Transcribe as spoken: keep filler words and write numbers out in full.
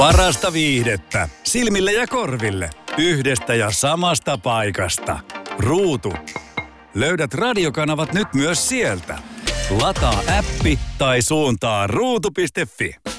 Parasta viihdettä silmille ja korville yhdestä ja samasta paikasta. Ruutu. Löydät radiokanavat nyt myös sieltä. Lataa appi tai suuntaa ruutu piste fi.